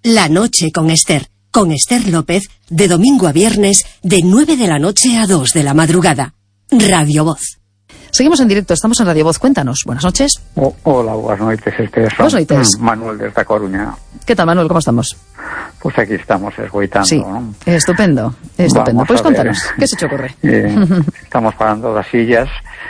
La noche con Esther López, de domingo a viernes, de 9 de la noche a 2 de la madrugada. Radio Voz. Seguimos en directo, estamos en Radio Voz, cuéntanos. Buenas noches. Hola, buenas noites, Esther. Buenas noites. Manuel desde A Coruña. ¿Qué tal, Manuel? ¿Cómo estamos? Pues aquí estamos esgoitando, sí, ¿no? Estupendo. Pues contanos, ¿qué se te ocurre? Estamos pagando las sillas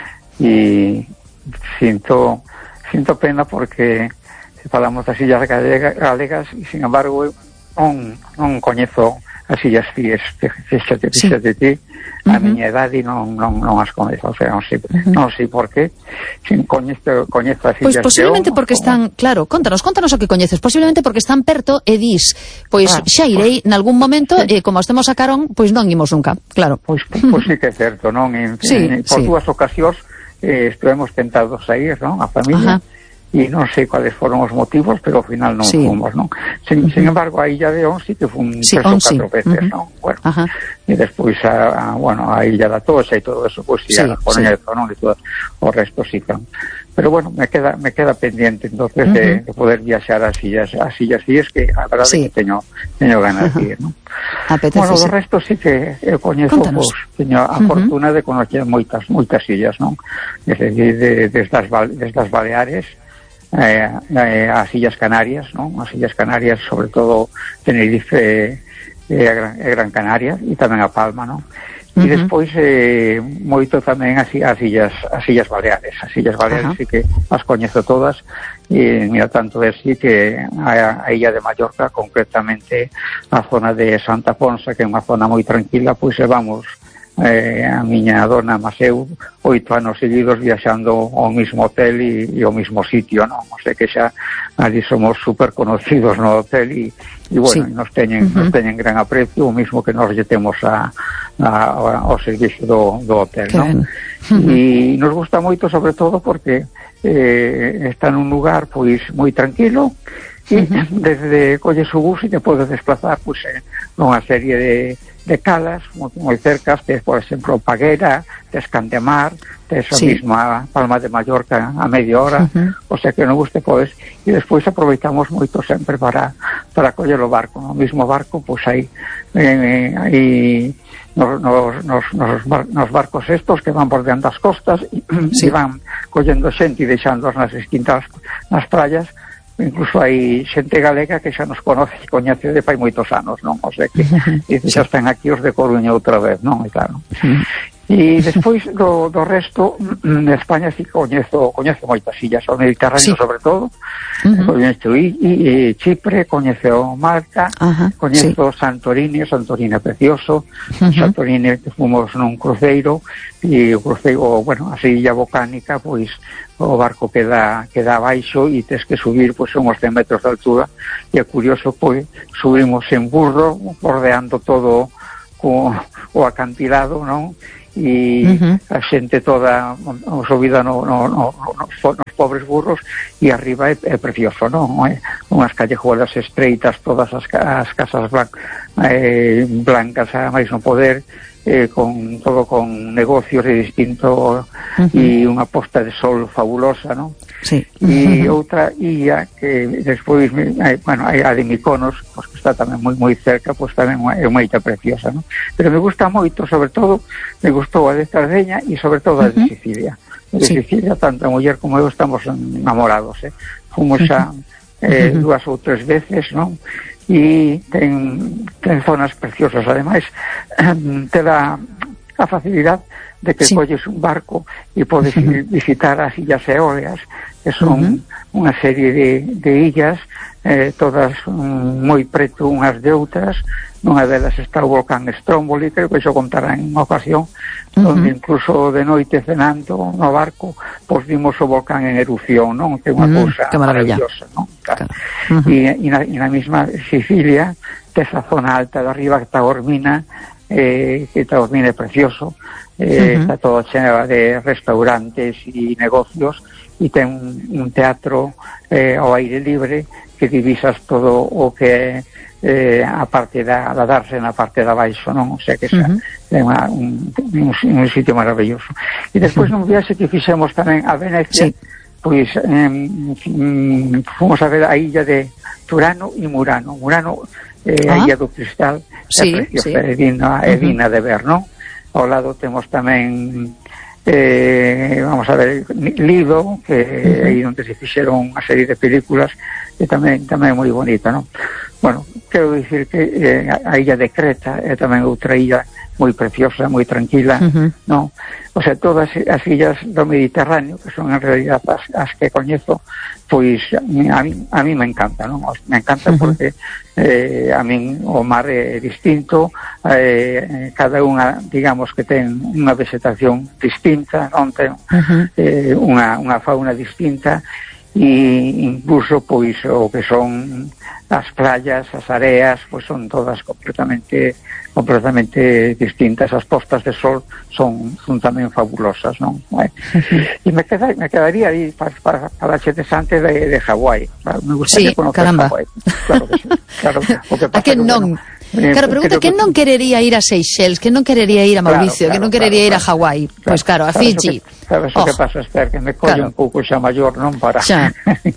y siento pena porque falamos das sillas galegas e, sin embargo, non coñezo as sillas fíes, fíxate ti, a miña idade non as coñezo, o sea, non sei por qué, sin coñezo as sillas. Pois posiblemente porque están, claro, contanos o que coñeces, posiblemente porque están perto e dis, pois xa irei nalgún momento e como estemos a carón, pois non imos nunca, claro. Pois sí que é certo, non? Por dúas ocasións estivemos tentados a ir, non? A familia. E non sei cuáles foron os motivos, pero ao final non fomos, non? Sin embargo, a Illa de On sí que fun 3 ou 4 veces, non? Bueno, e despois a Illa da Toxa e todo eso, pois sí, a Coruña de Zonón e todo o resto sí que. Pero bueno, me queda pendiente entonces de poder viaxar a sillas sí, es que a verdade que teño ganas de ir, non? Bueno, o resto sí que eu coñezo, pois, teño a fortuna de conocer moitas sillas, non? Desde as Baleares as Illas Canarias, non? As Illas Canarias, sobre todo Tenerife e Gran Canaria, e tamén a Palma, non? E despois moito tamén as Illas Baleares. As Illas Baleares sí que as coñezo todas, e mira, tanto é así que a Illa de Mallorca, concretamente a zona de Santa Ponsa, que é unha zona moi tranquila, pois vamos a miña dona Maseu 8 anos seguidos viaxando ao mismo hotel e ao mismo sitio, non? O sea que xa ali somos super conocidos no hotel e bueno, nos teñen gran aprecio, o mismo que nos lle temos ao servicio do hotel, non? E nos gusta moito, sobre todo porque está nun lugar pois moi tranquilo e desde colles o bus e te podes desplazar pois nunha serie de calas moi cercas, tes, por exemplo, Paguera, tes Candemar, tes a mesma Palma de Mallorca a media hora, o sea que non guste, pois, e despois aproveitamos moito sempre para coller o barco, no mesmo barco, pois aí nos barcos estos que van bordeando as costas e van collendo xente e deixándoos nas distintas nas praias. Incluso hai xente galega que xa nos coñece de fai moitos anos, non? O sea que xa están aquí os de Coruña outra vez, non? E claro. E despois do resto de España sí coñezo moitas illas, o Mediterráneo sobre todo, coñezo Chipre, coñezo Malta, coñezo Santorini é precioso, Santorini que fomos nun cruceiro, e o cruceiro, bueno, a illa volcánica, pois o barco queda abaixo e tes que subir pois uns 100 metros de altura, e é curioso, pois subimos en burro bordeando todo o acantilado, non? E a xente toda subida nos pobres burros, e arriba é precioso, non? Unhas callejuelas estreitas, todas as casas blancas a máis non poder, con negocios de distinto, e unha posta de sol fabulosa, non? E outra illa que despois, bueno, hai a de Mykonos, pois que está tamén moi cerca, pois tamén é unha illa preciosa, non? Pero me gusta moito, sobre todo, me gustou a de Sardeña e sobre todo a de Sicilia. De Sicilia, tanto a muller como eu estamos enamorados, fomos xa 2 ou 3 veces, non? E ten zonas preciosas, ademais te dá a facilidad de que colles un barco e podes visitar as Illas Eólias, que son unha serie de illas, todas moi preto unhas de outras. Nunha delas está o volcán Stromboli, creo que xo contará en unha ocasión, onde incluso de noite cenando no barco, pois vimos o volcán en erupción, non? Que é unha cousa maravillosa, non? E na mesma Sicilia, esa zona alta de arriba que está Taormina, que Taormina é precioso, está todo cheno de restaurantes e negocios, e ten un teatro ao aire libre que divisas todo o que a parte da darse na parte de abaixo, non? O sea que é un sitio maravilloso. E despois nun viaxe que fixemos tamén a Venecia, pois fomos a ver a illa de Turano e Murano. Murano a Illa do Cristal é preciosa, é digna de ver, non? Ao lado temos tamén vamos a ver, Lido, que é aí onde se fixeron unha serie de películas, e tamén é moi bonita, non? Bueno, quero dicir que a illa de Creta é tamén outra illa moi preciosa, moi tranquila, non? O sea, todas as illas do Mediterráneo, que son en realidad as que coñezo, pois a mí me encanta, non? Me encanta porque a min o mar é distinto, cada unha, digamos, que ten unha vegetación distinta, non? Ten unha fauna distinta, e incluso pois o que son as playas, as areas, pois son todas completamente distintas. As postas de sol son tamén fabulosas, non? E me quedaría aí para a xente sante de Hawái. Me gustaría conocer Hawái. Claro que sí. Claro, o que pasa que non. Claro, pregunta, que non querería ir a Seychelles, que non querería ir a Mauricio, que non querería ir a Hawái? Pois claro, a Fiji. Sabes o que pasa, Esther, que me colle un pouco xa maior, non para... Xa.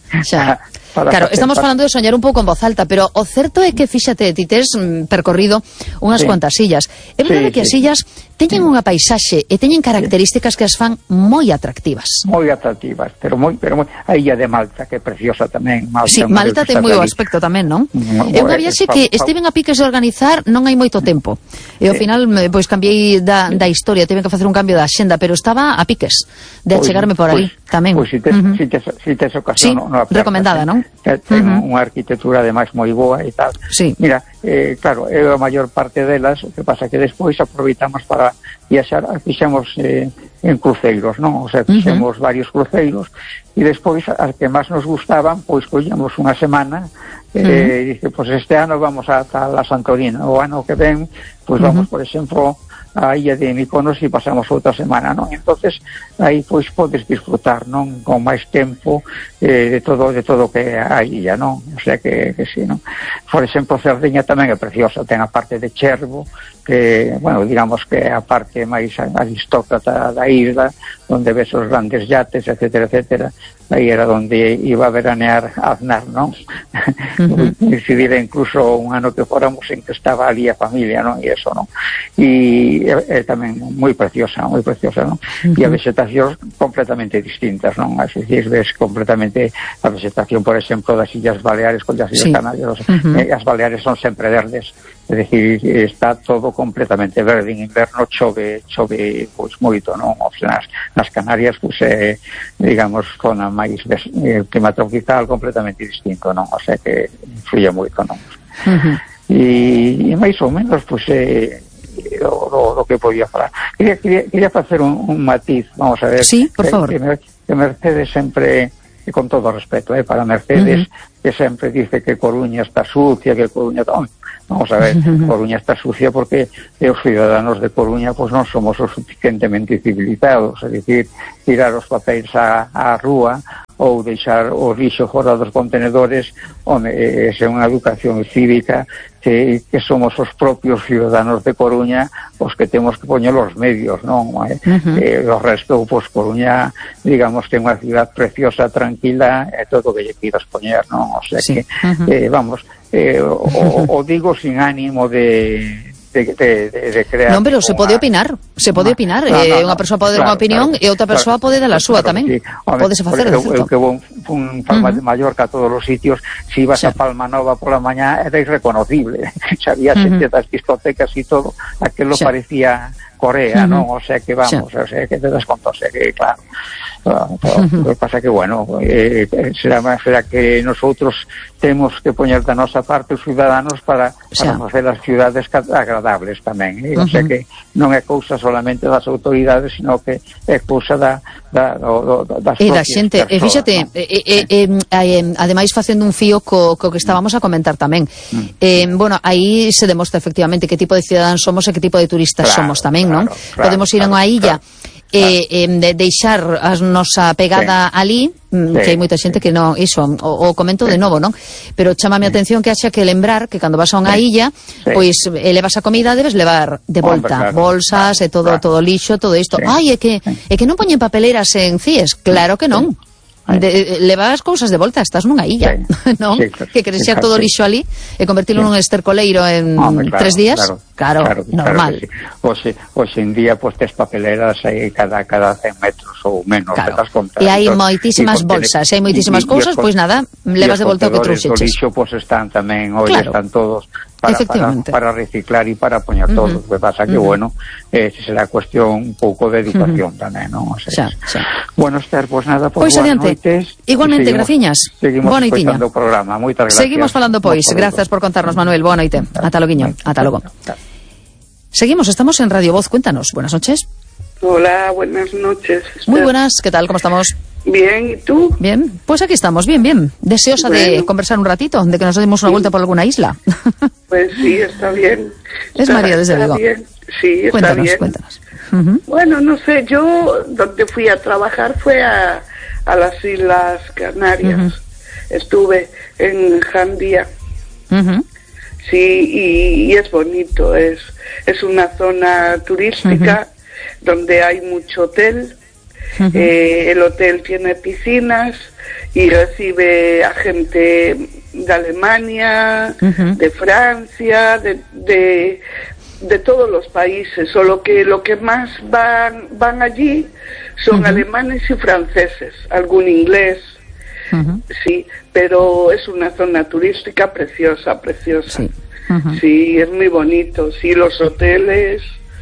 Claro, estamos falando de soñar un pouco en voz alta, pero o certo é que, fíxate, ti tes percorrido unhas cuantas illas. É verdade que as illas teñen unha paisaxe e teñen características que as fan moi atractivas. Moi atractivas, pero moi a illa de Malta, que é preciosa tamén. Malta ten moi o aspecto tamén, non? É unha viaxe que estiven a piques de organizar non hai moito tempo. E ao final, pois, cambiei da historia, tiven que facer un cambio da axenda, pero estaba a piques de achegarme por ali tamén. Pois si tes ocasión, recomendada, non? Ten unha arquitectura ademais moi boa e tal. Mira, claro, a maior parte delas, o que pasa que despois aproveitamos para viaxar, fixemos en cruceiros, non? O sea, fixemos varios cruceiros, e despois as que máis nos gustaban, pois collemos unha semana, dice, pois este ano vamos a Santorina, o ano que ven, pois vamos, por exemplo, a illa de Mykonos e pasamos outra semana, non? Entonces aí pois podes disfrutar, non? Con máis tempo de todo que a illa, non? O sea que sí, non? Por exemplo, Cerdeña tamén é preciosa, ten a parte de Chervo, que, bueno, digamos que é a parte máis aristócrata da isla, onde ves os grandes yates, etcétera, etcétera. Aí era onde iba a veranear Aznar, non? Decidir incluso un ano que fóramos en que estaba ali a familia, non? E eso, non? E é tamén moi preciosa, non? E a vegetación completamente distintas, non? As illas ves completamente a vegetación, por exemplo, das Illas Baleares con as Illas Canarias. As Baleares son sempre verdes, é dicir, está todo completamente verde. En inverno chove pois moito, non? O sea, nas Canarias, pois digamos, zona máis clima tropical completamente distinto, non? O sea que influye moito, non? E máis ou menos, pois do que podía falar. Quería facer un matiz, vamos a ver. Sí, por favor. Que Mercedes sempre, con todo respeto, para Mercedes, que sempre dice que Coruña está sucia, que Coruña... Vamos a ver, Coruña está sucia porque os ciudadanos de Coruña pois non somos o suficientemente civilizados, é dicir, tirar os papéis á rúa ou deixar o lixo fora dos contenedores, é unha educación cívica que somos os propios ciudadanos de Coruña os que temos que poñer os medios, non? O resto, pois Coruña, digamos, ten unha ciudad preciosa, tranquila, e todo o que lle pidas poñer, non? O sea que, vamos, o digo sin ánimo de crear... Non, pero se pode opinar, unha persoa pode dar unha opinión e outra persoa pode dar a súa tamén. Podese facer, de certo. Eu que vou un Palma de Mallorca a todos os sitios, se ibas a Palma Nova pola mañá era irreconocible. Sabía xente das discotecas e todo, aquilo parecía Corea, non? O sea que vamos, o sea que te das conta, o sea que claro. O que pasa que, bueno, será que nosotros temos que poñer da nosa parte os ciudadanos para facer as ciudades agradables tamén, o sea que non é cousa solamente das autoridades, sino que é cousa das e da xente, e fíxate, ademais facendo un fío co que estábamos a comentar tamén, bueno, aí se demostra efectivamente que tipo de ciudadanos somos e que tipo de turistas somos tamén, non? Podemos ir a unha illa de deixar a nosa pegada ali, que hai moita xente que non, iso, o comento de novo, non? Pero chámame a atención que haxa que lembrar que cando vas a unha illa, pois elevas a comida, debes levar de volta bolsas e todo lixo, todo isto. Ai, é que non poñen papeleras en CIES, claro que non. leva as cousas de volta, estás nunha illa, non? Sí, claro, que queres xa todo lixo ali e convertirlo nun estercoleiro en 3 días, claro, normal. Claro, hoxe en día, pues, tes papeleras aí cada 100 metros ou menos, e hai moitísimas bolsas, hai moitísimas cousas, pois nada, levas de volta o que trouxeches. Os lixo, pues, están tamén, están todos para reciclar e para poñer todo. O que pasa que, bueno, será cuestión un pouco de educación tamén, non? O sea, bueno, Esther, pues nada, pois boas noites. Igualmente, graciñas. Seguimos escoitando o programa. Moitas gracias. Seguimos falando, pois. Gracias por contarnos, Manuel. Boa noite. Ata loguiño. Ata logo. Seguimos, estamos en Radio Voz. Cuéntanos. Buenas noches. Hola, buenas noches. Muy buenas. ¿Qué tal? ¿Cómo estamos? Bien, ¿y tú? Bien, pues aquí estamos, bien. Deseosa de conversar un ratito, de que nos demos una vuelta por alguna isla. Pues sí, está bien. Es María, desde Vigo. Sí, está bien. Cuéntanos. Bueno, no sé, yo donde fui a trabajar fue a las Islas Canarias. Estuve en Jandía. Sí, y es bonito, es una zona turística donde hay mucho hotel. El hotel tiene piscinas y recibe a gente de Alemania, de Francia, de todos los países, solo que lo que más van allí son alemanes y franceses, algún inglés, sí, pero es una zona turística preciosa. Sí, es muy bonito, sí, los hoteles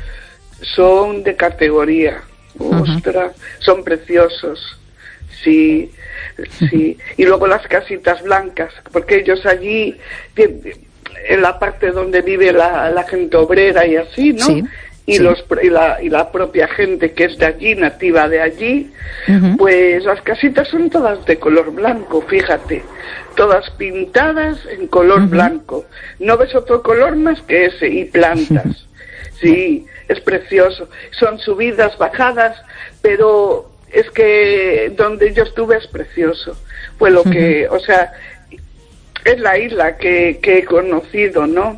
son de categoría. Ostras, son preciosos, sí. Y luego las casitas blancas, porque ellos allí, en la parte donde vive la gente obrera y así, ¿no? Sí. Y la propia gente que es de allí, nativa de allí, pues las casitas son todas de color blanco, fíjate, todas pintadas en color blanco. No ves otro color más que ese, y plantas, sí. Es precioso, son subidas, bajadas, pero es que donde yo estuve es precioso. Fue lo que, o sea, es la isla que he conocido, ¿no?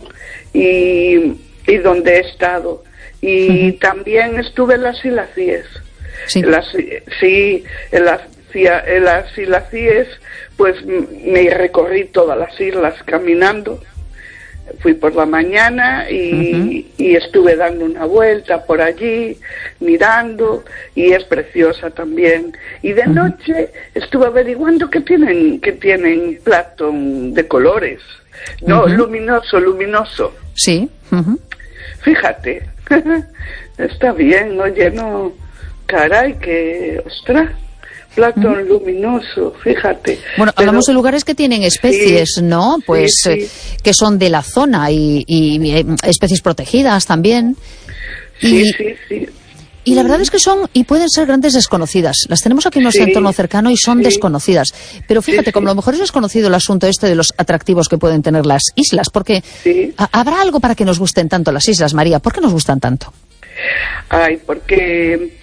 Y donde he estado. Y también estuve en las Islas Cíes. Sí. En las Islas Cíes, pues me recorrí todas las islas caminando. Fui por la mañana y estuve dando una vuelta por allí, mirando, y es preciosa también. Y de noche estuve averiguando que tienen platón de colores. No, luminoso. Sí. Fíjate, está bien, oye, no, caray, que, ostras. Platón luminoso, fíjate. Bueno, hablamos de lugares que tienen especies, ¿no? Pues que son de la zona y especies protegidas también. Sí. Y la verdad es que son y pueden ser grandes desconocidas. Las tenemos aquí en nuestro entorno cercano y son desconocidas. Pero fíjate, como a lo mejor es desconocido el asunto este de los atractivos que pueden tener las islas, porque ¿habrá algo para que nos gusten tanto las islas, María? ¿Por qué nos gustan tanto? Ay, porque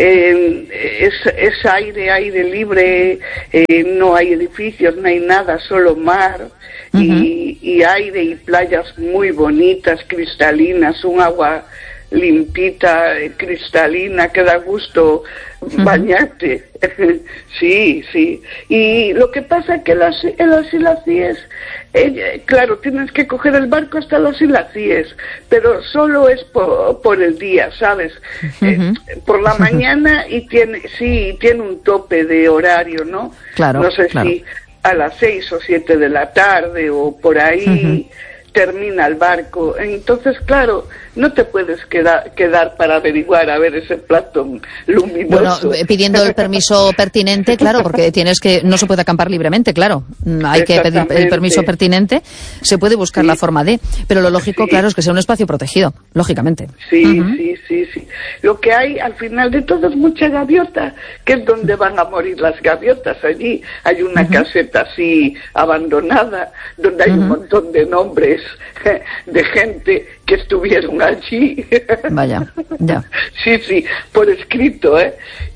es aire libre, no hay edificios, no hay nada, solo mar y aire y playas muy bonitas, cristalinas, un agua limpita, cristalina, que da gusto bañarte. Sí. Y lo que pasa es que en las Islas Cíes, claro, tienes que coger el barco hasta las Islas Cíes, pero solo es por el día, ¿sabes? Por la mañana y tiene un tope de horario, ¿no? Claro, no sé si a las 6 o 7 de la tarde o por ahí termina el barco. Entonces, claro, no te puedes quedar para averiguar a ver ese platón luminoso. Bueno, pidiendo el permiso pertinente, claro, porque no se puede acampar libremente, claro. Hay que pedir el permiso pertinente. Se puede buscar la forma de, pero lo lógico, claro, es que sea un espacio protegido, lógicamente. Sí. Lo que hay al final de todo es mucha gaviota, que es donde van a morir las gaviotas. Allí hay una caseta así abandonada, donde hay un montón de nombres de gente que estuvieron allí. Vaya, ya. Sí, por escrito,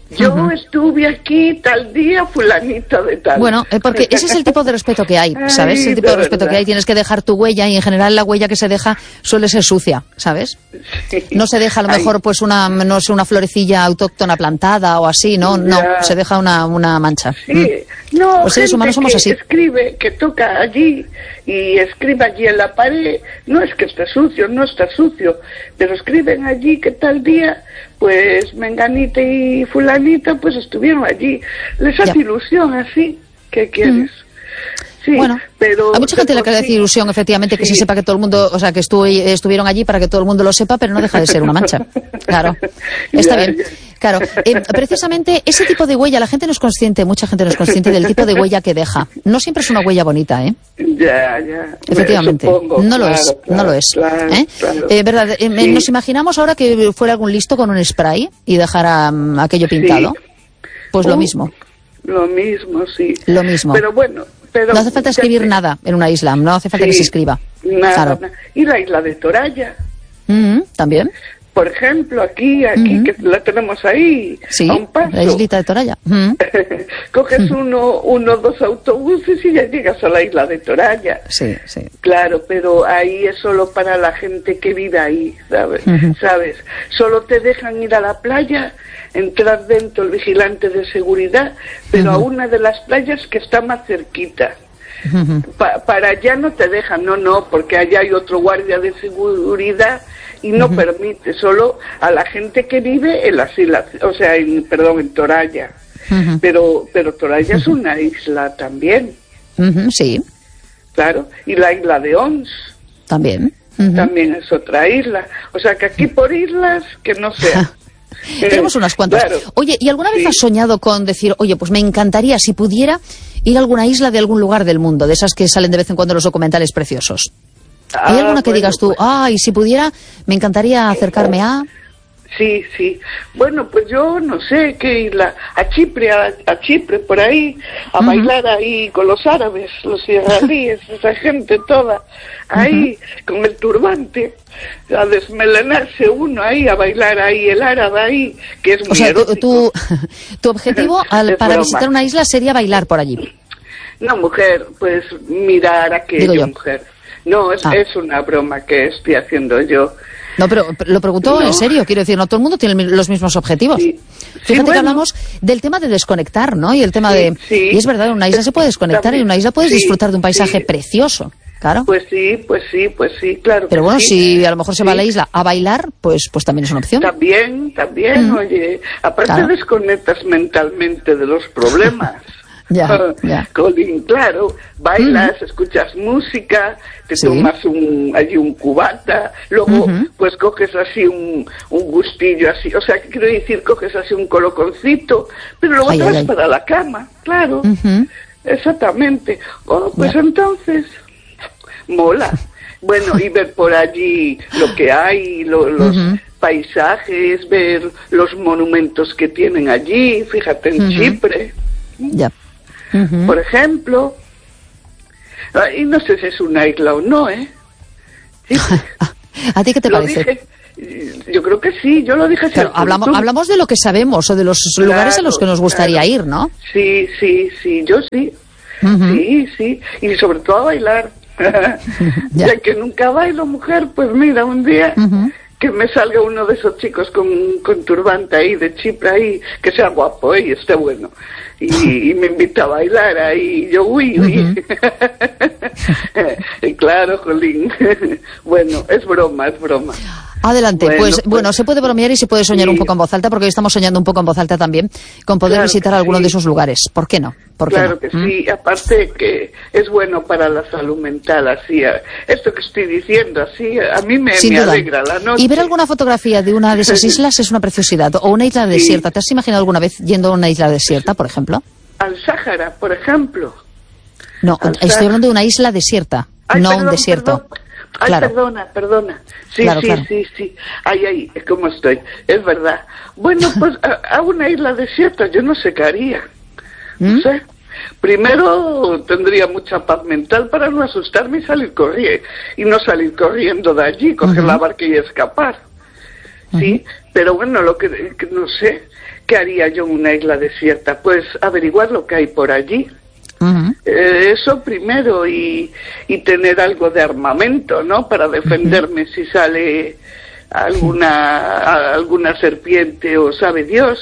Yo estuve aquí tal día, fulanito de tal. Bueno, porque ese es el tipo de respeto que hay, ¿sabes? El tipo de respeto que hay. Tienes que dejar tu huella y en general la huella que se deja suele ser sucia, ¿sabes? Sí. No se deja a lo mejor pues no sé, una florecilla autóctona plantada o así, ¿no? No, se deja una mancha. Sí. No, los seres humanos somos así. Escribe, que toca allí y escribe allí en la pared. No es que esté sucio, no está sucio, pero escriben allí que tal día, pues menganita y fulanita pues estuvieron allí. Les hace ilusión así, ¿qué quieres? Sí, bueno, pero a mucha gente le hace ilusión, efectivamente, que se sepa que todo el mundo, o sea, que estuvieron allí para que todo el mundo lo sepa, pero no deja de ser una mancha. Claro, está bien. Claro, precisamente ese tipo de huella, la gente no es consciente, mucha gente no es consciente del tipo de huella que deja. No siempre es una huella bonita, ¿eh? Ya. Efectivamente, supongo, no lo es. Claro. ¿Verdad? Nos imaginamos ahora que fuera algún listo con un spray y dejara aquello pintado. Pues lo mismo. Lo mismo, sí. Lo mismo. Pero bueno. No hace falta escribir nada en una isla, no hace falta que se escriba. Nada. Y la isla de Toralla. También. Por ejemplo, aquí que la tenemos ahí, a un paso. La islita de Toralla. Coges dos autobuses y ya llegas a la isla de Toralla. Sí. Claro, pero ahí es solo para la gente que vive ahí, ¿sabes? Solo te dejan ir a la playa, entrar dentro el vigilante de seguridad, pero a una de las playas que está más cerquita. Para allá no te dejan, no, porque allá hay otro guardia de seguridad y no permite, solo a la gente que vive en las islas, o sea, en Toralla. Pero Toralla es una isla también. Sí. Claro, y la isla de Ons. También. También es otra isla. O sea, que aquí por islas, que no sea. Tenemos unas cuantas. Claro. Oye, ¿y alguna vez has soñado con decir, oye, pues me encantaría, si pudiera, ir a alguna isla de algún lugar del mundo, de esas que salen de vez en cuando los documentales preciosos? ¿Hay alguna que digas tú, y si pudiera, me encantaría acercarme a...? Sí. Bueno, pues yo no sé qué isla, a Chipre, por ahí, a bailar ahí con los árabes, los israelíes, esa gente toda, ahí, con el turbante, a desmelenarse uno ahí, a bailar ahí, el árabe ahí, que es muy erótico. Tu objetivo para visitar una isla sería bailar por allí. No, mujer, pues mirar aquello, mujer. No, es una broma que estoy haciendo yo. No, pero lo pregunto en serio, quiero decir, no todo el mundo tiene los mismos objetivos. Fíjate que hablamos del tema de desconectar, ¿no? Y el tema y es verdad, en una isla se puede desconectar y en una isla puedes disfrutar de un paisaje precioso, claro. Pues sí, claro. Pero bueno, si a lo mejor se va a la isla a bailar, pues también es una opción. También, oye, aparte desconectas mentalmente de los problemas. Ya. Colín, claro, bailas, escuchas música, te tomas allí un cubata, luego pues coges así un gustillo así, o sea, quiero decir, coges así un coloconcito, pero luego te vas para la cama, claro, exactamente. Pues entonces, mola. Bueno, y ver por allí lo que hay, los paisajes, ver los monumentos que tienen allí, fíjate en Chipre. Ya. Por ejemplo, y no sé si es una isla o no, ¿eh? Sí. ¿A ti qué te parece? Yo creo que sí, yo lo dije. Claro, hablamos de lo que sabemos o de los lugares a los que nos gustaría ir, ¿no? Sí, yo sí. Sí, y sobre todo a bailar. Ya que nunca bailo, mujer, pues mira, un día... que me salga uno de esos chicos con turbante ahí, de Chipre ahí, que sea guapo y esté bueno. Y me invita a bailar ahí, y yo, uy. Claro, jolín. Bueno, es broma. Adelante, bueno, se puede bromear y se puede soñar un poco en voz alta, porque hoy estamos soñando un poco en voz alta también, con poder visitar alguno de esos lugares. ¿Por qué no? Claro que sí, aparte que es bueno para la salud mental, así, esto que estoy diciendo, así, a mí me alegra la noche. Y ver alguna fotografía de una de esas islas es una preciosidad, o una isla desierta. ¿Te has imaginado alguna vez yendo a una isla desierta, por ejemplo? Al Sáhara, por ejemplo. No, estoy hablando de una isla desierta, un desierto. Claro. Perdona. Sí. Ay, ¿cómo estoy? Es verdad. Bueno, pues a una isla desierta yo no sé qué haría. No sé. Primero tendría mucha paz mental para no asustarme y salir corriendo. Y no salir corriendo de allí, coger la barca y escapar. Sí, pero bueno, lo que no sé, ¿qué haría yo en una isla desierta? Pues averiguar lo que hay por allí. Eso primero, y tener algo de armamento, ¿no? Para defenderme si sale alguna serpiente o sabe Dios.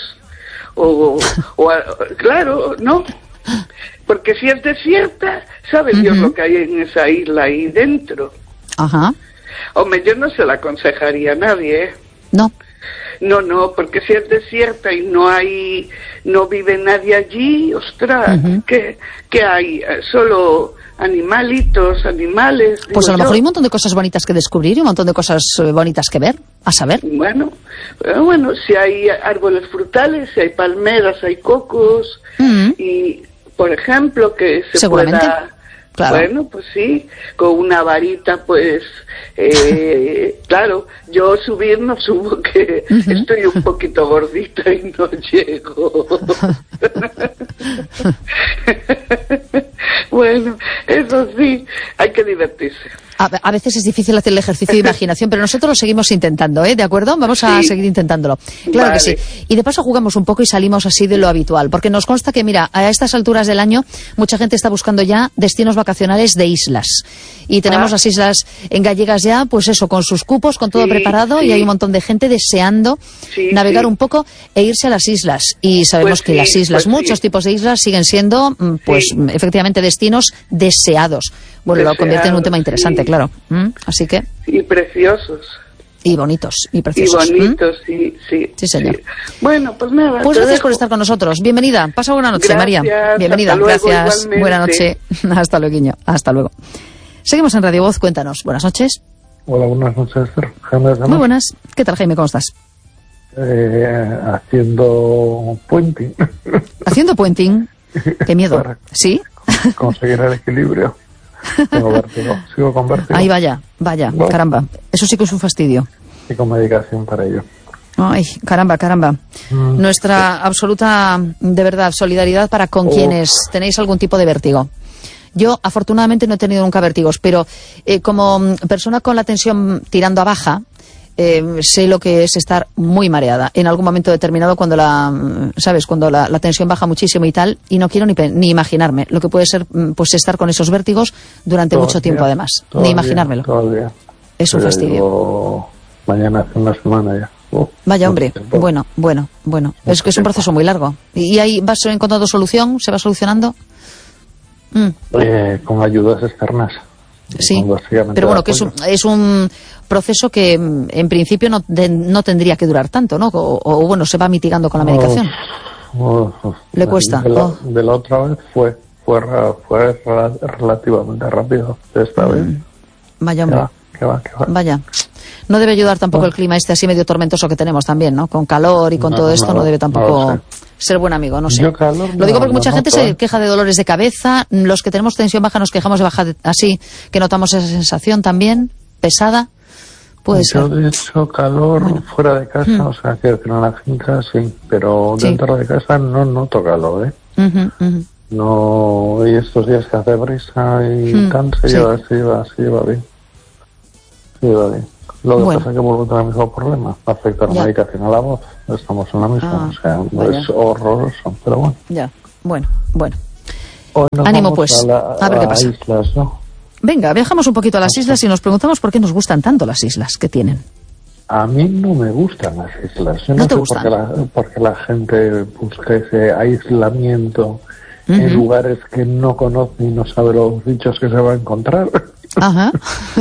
Claro, ¿no? Porque si es desierta, sabe Dios lo que hay en esa isla ahí dentro. Ajá. Hombre, yo no se la aconsejaría a nadie, ¿eh? No. No, porque si es desierta y no vive nadie allí, ostras, ¿qué hay? Solo animales. Pues a lo mejor hay un montón de cosas bonitas que descubrir y un montón de cosas bonitas que ver, a saber. Bueno, si hay árboles frutales, si hay palmeras, hay cocos, y, por ejemplo, que se seguramente pueda... Claro. Bueno, pues sí, con una varita, pues, claro, yo subir no subo, que estoy un poquito gordita y no llego. Bueno, eso sí, hay que divertirse. A veces es difícil hacer el ejercicio de imaginación, pero nosotros lo seguimos intentando, ¿de acuerdo? Vamos a seguir intentándolo. Claro que sí. Y de paso jugamos un poco y salimos así de lo habitual, porque nos consta que, mira, a estas alturas del año mucha gente está buscando ya destinos vacacionales de islas. Y tenemos las islas en gallegas ya, pues eso, con sus cupos, con todo preparado, y hay un montón de gente deseando navegar un poco e irse a las islas. Y sabemos que las islas, muchos tipos de islas, siguen siendo, efectivamente, destinos deseados. Bueno, lo convierte en un tema interesante, claro. Así que... Y preciosos. Y bonitos, y preciosos. Y bonitos, sí. Sí, señor. Sí. Bueno, pues nada. Pues gracias por estar con nosotros. Bienvenida. Pasa buena noche, María. Bienvenida. Hasta luego, gracias. Igualmente. Buena noche. Hasta luego, Guiño. Hasta luego. Seguimos en Radio Voz. Cuéntanos. Buenas noches. Hola, buenas noches, Jaime. Muy buenas. ¿Qué tal, Jaime? ¿Cómo estás? Haciendo puenting. ¿Haciendo puenting? Qué miedo. ¿Sí? Conseguir el equilibrio. Sigo con vértigo. Ahí vaya, bueno, caramba. Eso sí que es un fastidio. Y con medicación para ello. Ay, caramba. Nuestra absoluta, de verdad, solidaridad para con quienes tenéis algún tipo de vértigo. Yo, afortunadamente, no he tenido nunca vértigos, pero como persona con la tensión tirando a baja, sé lo que es estar muy mareada en algún momento determinado cuando la tensión baja muchísimo y tal, y no quiero ni imaginarme lo que puede ser, pues, estar con esos vértigos durante mucho tiempo, además. Ni imaginármelo. Todavía. Es un fastidio. Mañana hace una semana ya. Vaya, hombre. Bueno. Es que es un proceso muy largo. ¿Y ahí vas encontrando solución? ¿Se va solucionando? Con ayudas externas. Sí, pero bueno, que es un proceso que en principio no tendría que durar tanto, ¿no? O bueno, se va mitigando con la medicación. ¿Le cuesta? De la otra vez fue relativamente rápido. Esta vez. Vaya, hombre. Que va. Vaya. No debe ayudar tampoco el clima así medio tormentoso que tenemos también, ¿no? Con calor y con todo esto no debe tampoco ser buen amigo, no sé. Lo digo porque mucha gente se queja de dolores de cabeza. Los que tenemos tensión baja nos quejamos de baja así, que notamos esa sensación también, pesada. Puede ser. Yo, de hecho, calor fuera de casa, o sea, que en la finca sí, pero dentro de casa no noto calor, No, y estos días que hace brisa y tan, se lleva bien. Lo que pasa es que vuelvo a tener el mismo problema. Afecta la medicación a la voz. Estamos en la misma. O sea, no es horroroso, pero bueno. Ya, bueno. Hoy nos ánimo, vamos pues. A ver qué pasa. Islas, ¿no? Venga, viajamos un poquito a las islas y nos preguntamos por qué nos gustan tanto las islas que tienen. A mí no me gustan las islas. Yo ¿No te gustan? Porque la gente busca ese aislamiento en lugares que no conoce y no sabe los bichos que se va a encontrar. Ajá.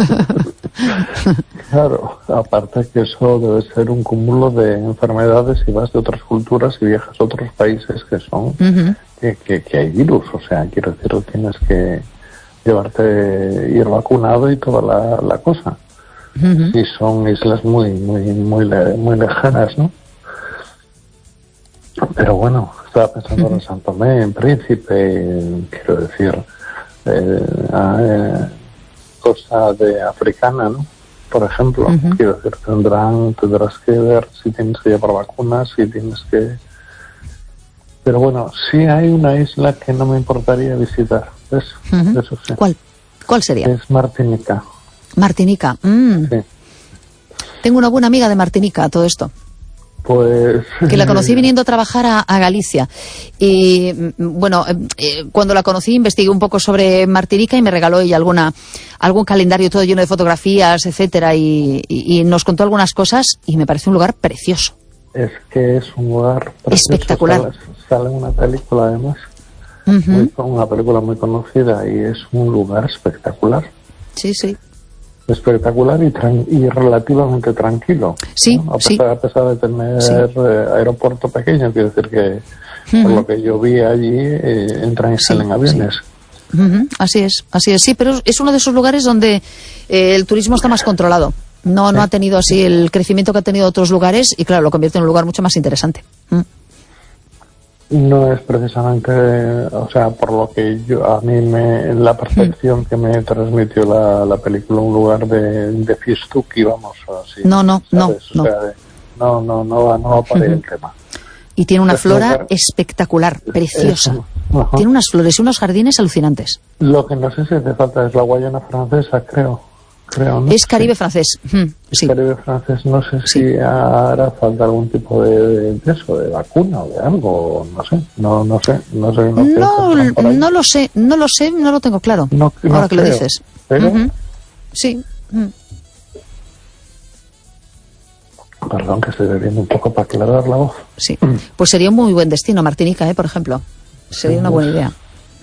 Claro, aparte que eso debe ser un cúmulo de enfermedades y vas de otras culturas y viajas a otros países que son que hay virus, o sea, quiero decir, tienes que ir vacunado y toda la cosa. Y son islas muy lejanas, ¿no? Pero bueno, estaba pensando en San Tomé, en Príncipe, quiero decir, cosa de africana, ¿no? Por ejemplo, quiero decir, tendrás que ver si tienes que llevar vacunas, si tienes que... Pero bueno, sí hay una isla que no me importaría visitar, ¿ves? Eso sí. ¿Cuál sería? Es Martinica. Martinica. Sí. Tengo una buena amiga de Martinica, todo esto. Pues... Que la conocí viniendo a trabajar a Galicia. Y, bueno, cuando la conocí investigué un poco sobre Martinica y me regaló ella algún calendario todo lleno de fotografías, etcétera, y nos contó algunas cosas y me parece un lugar precioso. Es que es un lugar precioso. Espectacular. Sale una película, además, una película muy conocida, y es un lugar espectacular. Sí, sí. Espectacular y relativamente tranquilo, sí, ¿no? sí. A pesar de tener aeropuerto pequeño, quiero decir que por lo que yo vi allí entran y salen aviones. Así es, sí, pero es uno de esos lugares donde el turismo está más controlado. No ha tenido así el crecimiento que ha tenido otros lugares y claro, lo convierte en un lugar mucho más interesante. No es precisamente, o sea, por lo que la percepción que me transmitió la película, un lugar de fiestuki, vamos, así. No va por ahí el tema. Y tiene una flora espectacular, preciosa. Tiene unas flores y unos jardines alucinantes. Lo que no sé si hace falta es la Guayana francesa, creo, ¿no? Es Caribe francés. Sí. Caribe francés, no sé si hará falta algún tipo de eso, de vacuna o de algo, no sé. No lo sé, no lo tengo claro. Ahora que lo dices. ¿Pero? Sí. Perdón, que estoy bebiendo un poco para aclarar la voz. Sí, pues sería un muy buen destino, Martinica, por ejemplo. Sería una buena idea.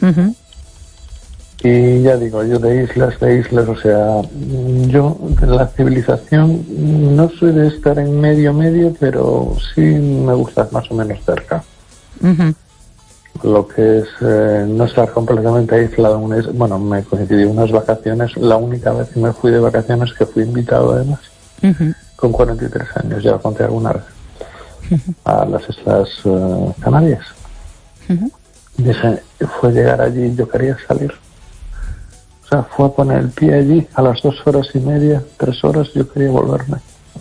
Y ya digo, yo de islas, o sea, yo de la civilización no soy de estar en medio, pero sí me gusta más o menos cerca. Lo que es no estar completamente aislado. Bueno, me coincidí unas vacaciones, la única vez que me fui de vacaciones, que fui invitado además, con 43 años, ya lo conté alguna vez, a las Islas Canarias. Dije, fue llegar allí y yo quería salir. O sea, fue a poner el pie allí a las 2 horas y media, 3 horas, yo quería volverme.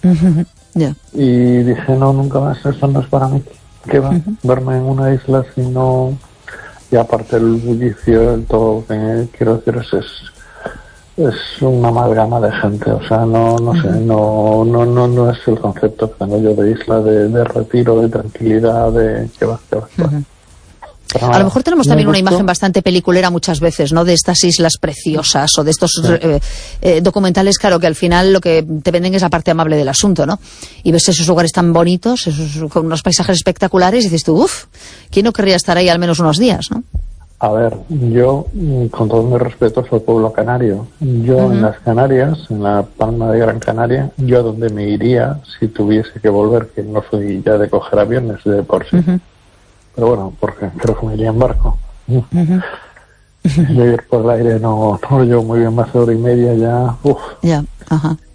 Y dije, no, nunca más, esto no es para mí. ¿Qué va? Verme en una isla si no... Y aparte el bullicio, el todo, quiero decir, es una amalgama de gente. O sea, no sé, no es el concepto que tengo yo de isla, de retiro, de tranquilidad, de... ¿Qué va? A lo mejor tenemos también una imagen bastante peliculera muchas veces, ¿no? De estas islas preciosas o de estos documentales, claro, que al final lo que te venden es la parte amable del asunto, ¿no? Y ves esos lugares tan bonitos, con unos paisajes espectaculares, y dices tú, ¿quién no querría estar ahí al menos unos días, no? A ver, yo, con todo mi respeto, soy pueblo canario. Yo en las Canarias, en la Palma de Gran Canaria, yo a donde me iría si tuviese que volver, que no soy ya de coger aviones de por sí. Pero bueno, porque creo que me iría en barco. Yo ir por el aire no lo llevo muy bien, más de hora y media ya. Ya,